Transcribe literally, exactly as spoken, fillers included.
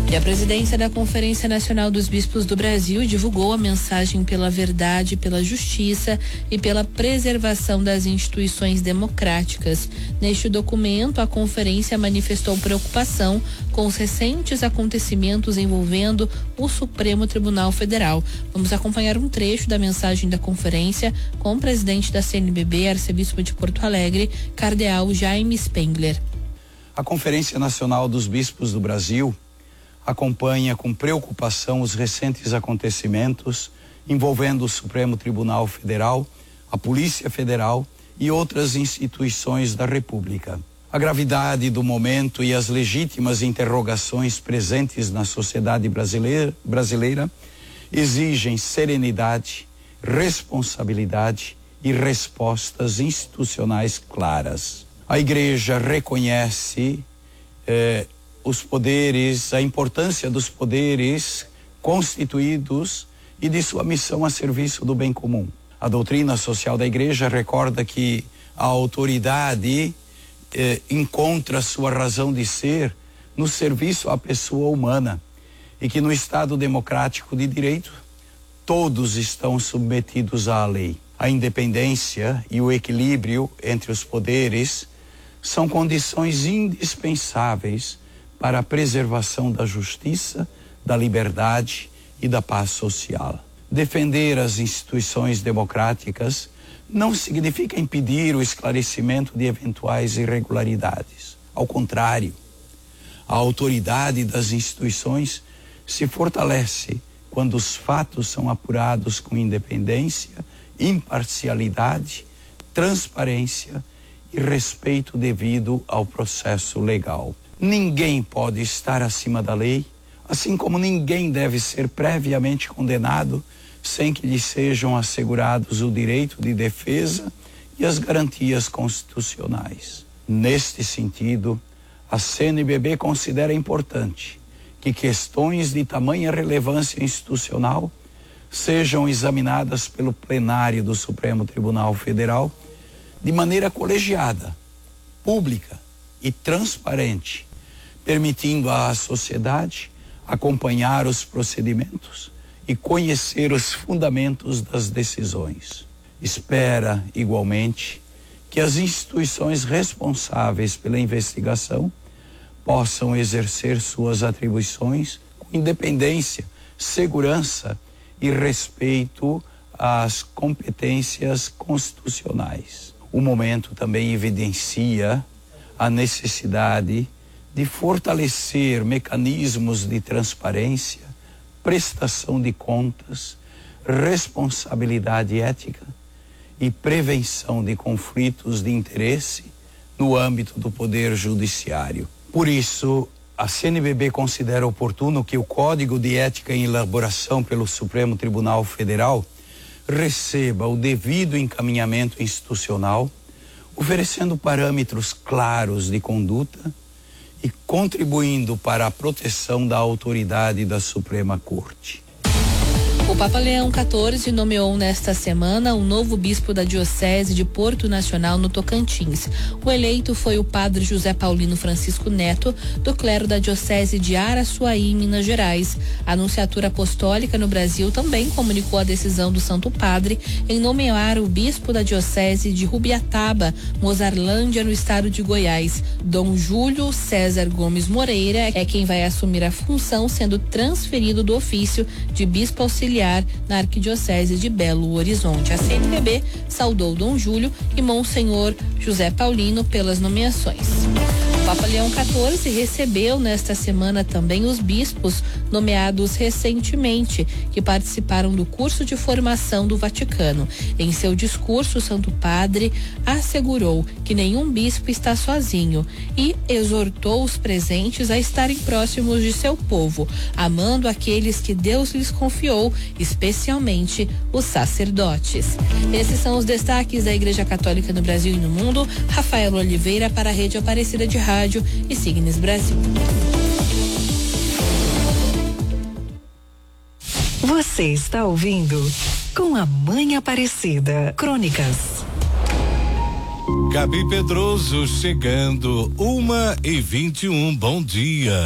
E a presidência da Conferência Nacional dos Bispos do Brasil divulgou a mensagem pela verdade, pela justiça e pela preservação das instituições democráticas. Neste documento, a conferência manifestou preocupação com os recentes acontecimentos envolvendo o Supremo Tribunal Federal. Vamos acompanhar um trecho da mensagem da conferência com o presidente da C N B B, arcebispo de Porto Alegre, cardeal Jaime Spengler. A Conferência Nacional dos Bispos do Brasil acompanha com preocupação os recentes acontecimentos envolvendo o Supremo Tribunal Federal, a Polícia Federal e outras instituições da República. A gravidade do momento e as legítimas interrogações presentes na sociedade brasileira, brasileira exigem serenidade, responsabilidade e respostas institucionais claras. A Igreja reconhece eh, os poderes, a importância dos poderes constituídos e de sua missão a serviço do bem comum. A doutrina social da Igreja recorda que a autoridade eh, encontra sua razão de ser no serviço à pessoa humana e que no Estado democrático de direito todos estão submetidos à lei. A independência e o equilíbrio entre os poderes são condições indispensáveis para a preservação da justiça, da liberdade e da paz social. Defender as instituições democráticas não significa impedir o esclarecimento de eventuais irregularidades. Ao contrário, a autoridade das instituições se fortalece quando os fatos são apurados com independência, imparcialidade, transparência e respeito devido ao processo legal. Ninguém pode estar acima da lei, assim como ninguém deve ser previamente condenado sem que lhe sejam assegurados o direito de defesa e as garantias constitucionais. Neste sentido, a C N B B considera importante que questões de tamanha relevância institucional sejam examinadas pelo plenário do Supremo Tribunal Federal de maneira colegiada, pública e transparente, permitindo à sociedade acompanhar os procedimentos e conhecer os fundamentos das decisões. Espera, igualmente, que as instituições responsáveis pela investigação possam exercer suas atribuições com independência, segurança e respeito às competências constitucionais. O momento também evidencia a necessidade de fortalecer mecanismos de transparência, prestação de contas, responsabilidade ética e prevenção de conflitos de interesse no âmbito do Poder Judiciário. Por isso, a C N B B considera oportuno que o Código de Ética em elaboração pelo Supremo Tribunal Federal receba o devido encaminhamento institucional, oferecendo parâmetros claros de conduta e contribuindo para a proteção da autoridade da Suprema Corte. O Papa Leão quatorze nomeou nesta semana um novo bispo da Diocese de Porto Nacional, no Tocantins. O eleito foi o padre José Paulino Francisco Neto, do clero da Diocese de Araçuaí, Minas Gerais. A Anunciatura Apostólica no Brasil também comunicou a decisão do Santo Padre em nomear o bispo da Diocese de Rubiataba, Mozarlândia, no estado de Goiás. Dom Júlio César Gomes Moreira é quem vai assumir a função, sendo transferido do ofício de bispo auxiliar na Arquidiocese de Belo Horizonte. A C N B B saudou Dom Júlio e Monsenhor José Paulino pelas nomeações. O Papa Leão quatorze recebeu nesta semana também os bispos nomeados recentemente, que participaram do curso de formação do Vaticano. Em seu discurso, o Santo Padre assegurou que nenhum bispo está sozinho e exortou os presentes a estarem próximos de seu povo, amando aqueles que Deus lhes confiou, especialmente os sacerdotes. Esses são os destaques da Igreja Católica no Brasil e no mundo. Rafael Oliveira para a Rede Aparecida de Rádio e Signes Brasil. Você está ouvindo Com a Mãe Aparecida. Crônicas. Gabi Pedroso chegando, uma e vinte e um. Bom dia.